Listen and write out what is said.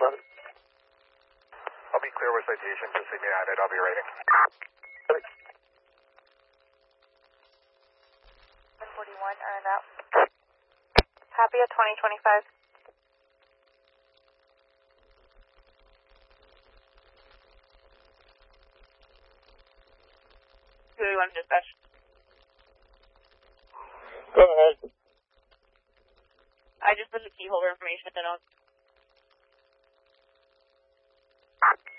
11. I'll be clear with citation. Just see me at it. I'll be writing. 141, earned out. Copy at 2025. 281 dispatch. Go ahead. I just put the key holder information in on.